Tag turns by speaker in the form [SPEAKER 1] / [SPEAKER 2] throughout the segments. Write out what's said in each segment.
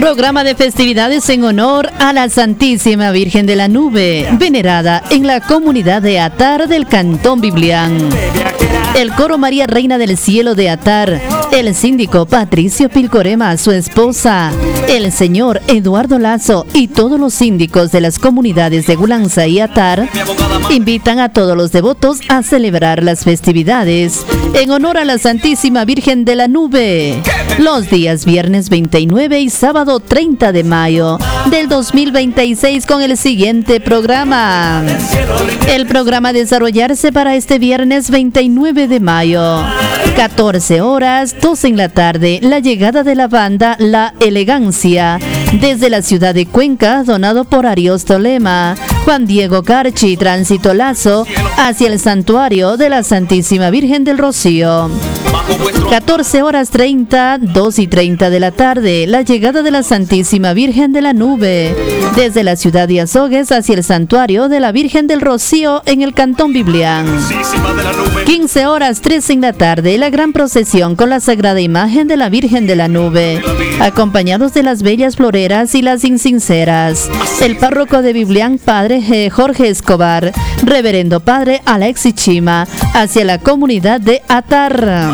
[SPEAKER 1] Programa de festividades en honor a la Santísima Virgen de la Nube, venerada en la comunidad de Atar del Cantón Biblián. El coro María Reina del Cielo de Atar, el síndico Patricio Pilcorema, su esposa, el señor Eduardo Lazo y todos los síndicos de las comunidades de Gulanza y Atar invitan a todos los devotos a celebrar las festividades en honor a la Santísima Virgen de la Nube, los días viernes 29 y sábado 30 de mayo del 2026 con el siguiente programa. El programa a desarrollarse para este viernes 29 de mayo, 14 horas, 12 en la tarde, la llegada de la banda La Elegancia desde la ciudad de Cuenca, donado por Ariosto Lema, Juan Diego Carchi, Tránsito Lazo, hacia el santuario de la Santísima Virgen del Rocío. 14 horas 30, 2 y 30 de la tarde, la llegada de la Santísima Virgen de la Nube desde la ciudad de Azogues hacia el santuario de la Virgen del Rocío en el Cantón Biblián. 15 horas 3 en la tarde, la gran procesión con la sagrada imagen de la Virgen de la Nube, acompañados de las bellas floreras y las insinceras. El párroco de Biblián, Padre Jorge Escobar, Reverendo Padre Alexis Chima, hacia la comunidad de Atar.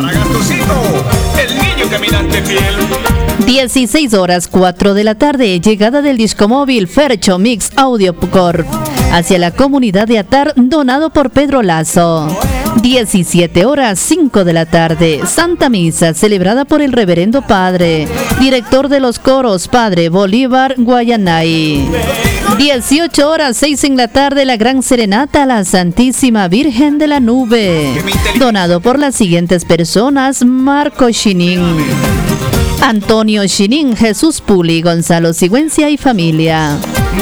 [SPEAKER 1] 16 horas 4 de la tarde, llegada del discomóvil Fercho Mix Audio Corp hacia la comunidad de Atar, donado por Pedro Lazo. 17 horas 5 de la tarde, Santa Misa celebrada por el Reverendo Padre, director de los coros, Padre Bolívar Guayanay. 18 horas 6 en la tarde, la gran serenata a la Santísima Virgen de la Nube, donado por las siguientes personas: Marco Chinin, Antonio Chinin, Jesús Puli, Gonzalo Sigüencia y familia.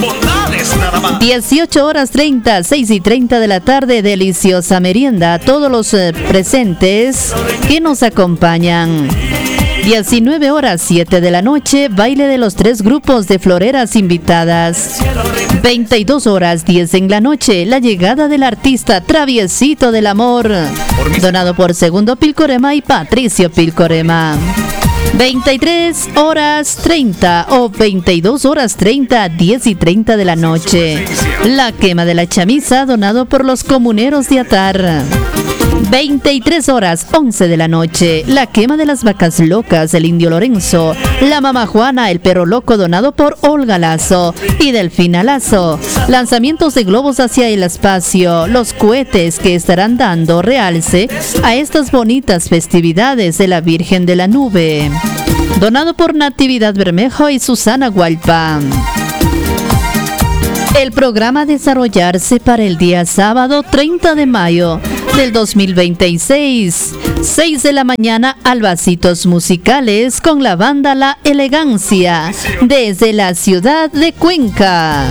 [SPEAKER 1] 18 horas 30, 6 y 30 de la tarde, deliciosa merienda a todos los presentes que nos acompañan. 19 horas 7 de la noche, baile de los 3 grupos de floreras invitadas. 22 horas 10 en la noche, la llegada del artista Traviesito del Amor, donado por Segundo Pilcorema y Patricio Pilcorema. 23 horas 30 o 22 horas 30, 10 y 30 de la noche, la quema de la chamisa, donado por los comuneros de Atar. 23 horas 11 de la noche, la quema de las vacas locas del Indio Lorenzo, la mamá Juana, el perro loco, donado por Olga Lazo y Delfina Lazo. Lanzamientos de globos hacia el espacio, los cohetes que estarán dando realce a estas bonitas festividades de la Virgen de la Nube, donado por Natividad Bermejo y Susana Gualpa. El programa a desarrollarse para el día sábado 30 de mayo del 2026, 6 de la mañana, albasitos musicales con la banda La Elegancia desde la ciudad de Cuenca.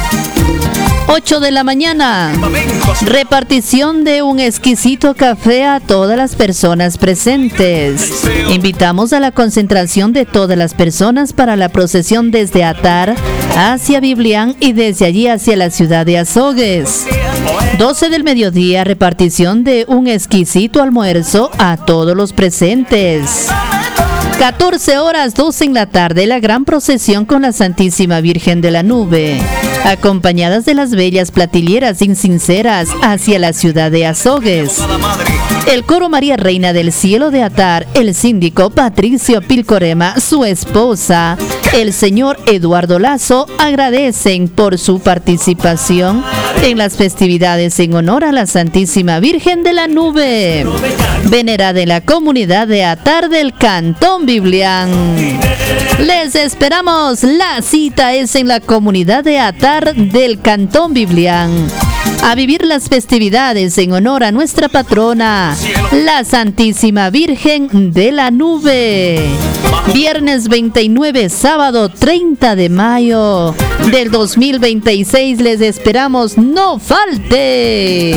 [SPEAKER 1] 8 de la mañana, repartición de un exquisito café a todas las personas presentes. Invitamos a la concentración de todas las personas para la procesión desde Atar hacia Biblián y desde allí hacia la ciudad de Azogues. 12 del mediodía, repartición de un exquisito almuerzo a todos los presentes. 14 horas 12 en la tarde, la gran procesión con la Santísima Virgen de la Nube, acompañadas de las bellas platilleras insinceras hacia la ciudad de Azogues. El coro María Reina del Cielo de Atar, el síndico Patricio Pilcorema, su esposa, el señor Eduardo Lazo, agradecen por su participación en las festividades en honor a la Santísima Virgen de la Nube, venerada en la comunidad de Atar del Cantón Biblián. Les esperamos, la cita es en la comunidad de Atar del Cantón Biblián, a vivir las festividades en honor a nuestra patrona, la Santísima Virgen de la Nube. Viernes 29, sábado 30 de mayo del 2026, les esperamos, no falte.